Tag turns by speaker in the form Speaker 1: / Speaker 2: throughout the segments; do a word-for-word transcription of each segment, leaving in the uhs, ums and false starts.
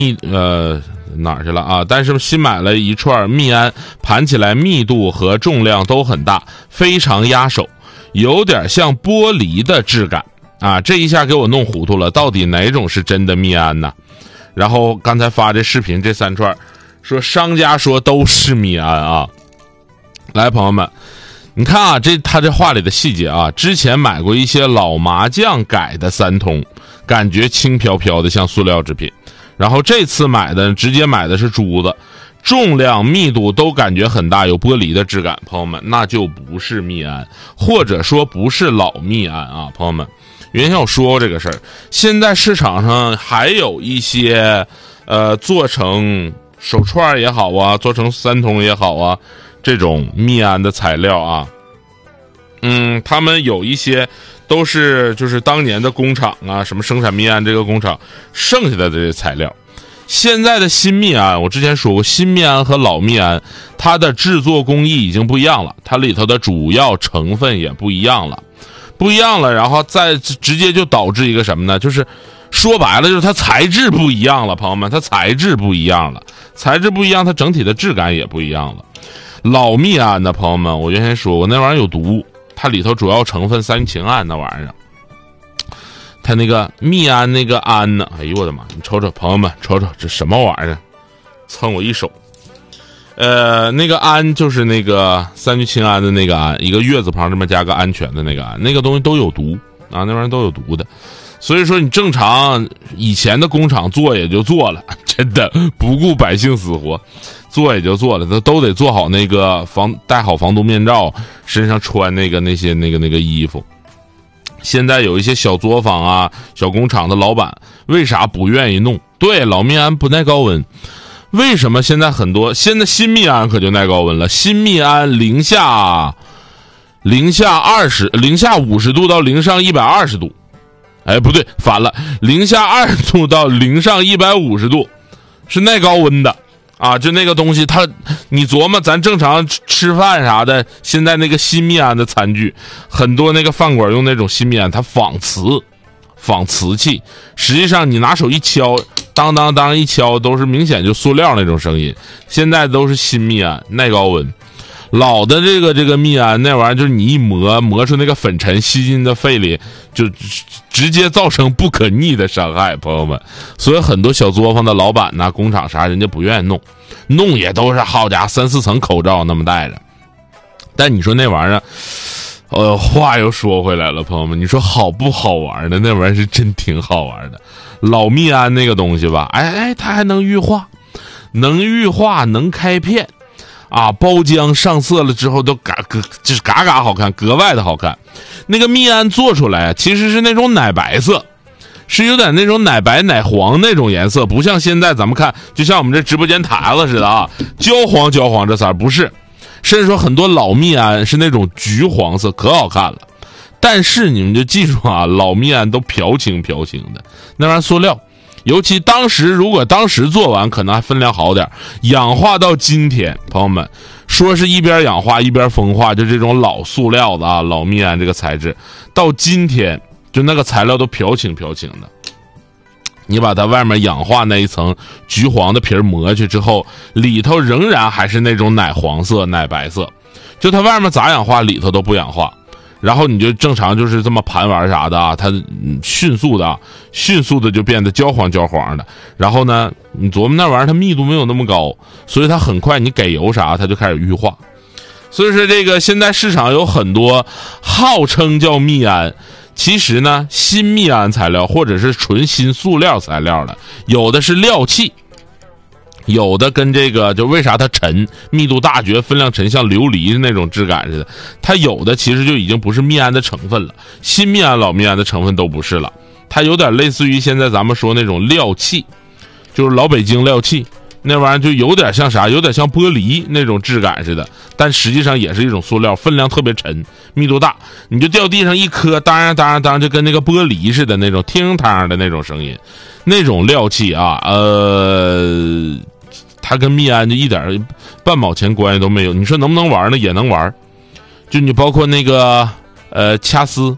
Speaker 1: 呃哪儿去了啊？但是新买了一串密胺，盘起来密度和重量都很大，非常压手，有点像玻璃的质感啊！这一下给我弄糊涂了，到底哪种是真的密胺呢？然后刚才发这视频，这三串说商家说都是密胺啊。来，朋友们，你看啊，这他这话里的细节啊，之前买过一些老麻将改的三通，感觉轻飘飘的像塑料制品。然后这次买的直接买的是珠子，重量密度都感觉很大，有玻璃的质感，朋友们，那就不是密胺，或者说不是老密胺啊，朋友们。原先我说过这个事儿，现在市场上还有一些呃做成手串也好啊，做成三通也好啊，这种密胺的材料啊，嗯，他们有一些都是就是当年的工厂啊，什么生产密胺这个工厂剩下的这些材料。现在的新密胺，我之前说过，新密胺和老密胺它的制作工艺已经不一样了，它里头的主要成分也不一样了不一样了然后再直接就导致一个什么呢，就是说白了就是它材质不一样了，朋友们，它材质不一样了材质不一样它整体的质感也不一样了。老密胺的朋友们，我原先说过那玩意儿有毒，它里头主要成分三氰胺那玩意儿，它那个密胺那个胺呢，哎呦我的妈，你瞅瞅朋友们，瞅瞅这什么玩意儿，蹭我一手。呃那个胺就是那个三聚氰胺的那个胺，一个月字旁这么加个安全的那个胺，那个东西都有毒啊，那玩意儿都有毒的。所以说你正常以前的工厂做也就做了，真的不顾百姓死活，做也就做了，都都得做好那个防戴好防毒面罩，身上穿那个那些那个那个衣服。现在有一些小作坊啊、小工厂的老板，为啥不愿意弄？对，老密胺不耐高温。为什么现在很多现在新密胺可就耐高温了？新密胺零下零下二十零下五十度到零上一百二十度。哎，不对，反了，零下二十度到零上一百五十度是耐高温的啊！就那个东西，它你琢磨，咱正常吃饭啥的，现在那个新密胺的餐具，很多那个饭馆用那种新密胺，它仿瓷，仿瓷器，实际上你拿手一敲，当当当一敲，都是明显就塑料那种声音。现在都是新密胺，耐高温。老的这个这个密胺那玩意儿，就是你一磨磨出那个粉尘吸进的肺里，就直接造成不可逆的伤害，朋友们。所以很多小作坊的老板呐、工厂啥，人家不愿意弄，弄也都是好家伙三四层口罩那么戴着。但你说那玩意儿，呃，话又说回来了，朋友们，你说好不好玩的？那玩意儿是真挺好玩的。老密胺那个东西吧，哎哎，它还能预化，能预化，能开片。啊，包浆上色了之后都嘎嘎，就是嘎嘎好看，格外的好看。那个密胺做出来其实是那种奶白色，是有点那种奶白奶黄那种颜色，不像现在咱们看，就像我们这直播间台子似的啊，焦黄焦黄这色儿不是，甚至说很多老密胺是那种橘黄色，可好看了。但是你们就记住啊，老密胺都飘青飘青的，那玩意儿塑料。尤其当时如果当时做完可能还分量好点，氧化到今天，朋友们说是一边氧化一边风化，就这种老塑料的啊，老密胺这个材质到今天就那个材料都飘青飘青的。你把它外面氧化那一层橘黄的皮磨去之后，里头仍然还是那种奶黄色奶白色，就它外面咋氧化里头都不氧化。然后你就正常就是这么盘玩啥的啊，它迅速的迅速的就变得焦黄焦黄的。然后呢，你琢磨那玩意儿它密度没有那么高，所以它很快你给油啥它就开始预化。所以说这个现在市场有很多号称叫密胺，其实呢新密胺材料或者是纯新塑料材料的，有的是料器，有的跟这个就为啥它沉，密度大，觉得分量沉，像琉璃那种质感似的，它有的其实就已经不是密胺的成分了，新密胺老密胺的成分都不是了，它有点类似于现在咱们说那种料器，就是老北京料器那玩意儿，就有点像啥，有点像玻璃那种质感似的，但实际上也是一种塑料，分量特别沉，密度大，你就掉地上一颗，当然当然当然就跟那个玻璃似的那种听汤的那种声音，那种料器啊，呃它跟密胺就一点半毛钱关系都没有。你说能不能玩呢？也能玩。就你包括那个呃掐丝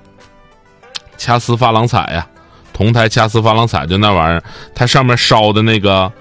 Speaker 1: 掐丝珐琅彩呀，铜台掐丝珐琅彩，就那玩意儿，它上面烧的那个